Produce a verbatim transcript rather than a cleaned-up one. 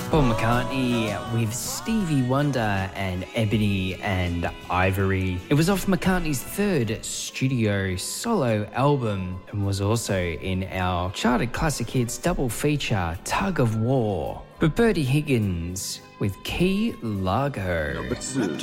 Paul McCartney with Stevie Wonder and Ebony and Ivory. It was off McCartney's third studio solo album and was also in our charted classic hits double feature Tug of War. But Bertie Higgins with Key Largo. Number two.